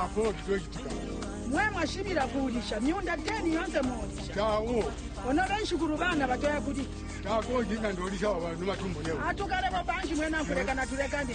Hapo kitokitika. Mwe mwashibira kulisha myunda 10 yonse mulisha. Tawo. Ona benshukuru bana batoya kudi. Tako ndinga ndolisha abantu matumbo leo. Atukale babanji mwena kuleka na tulekani.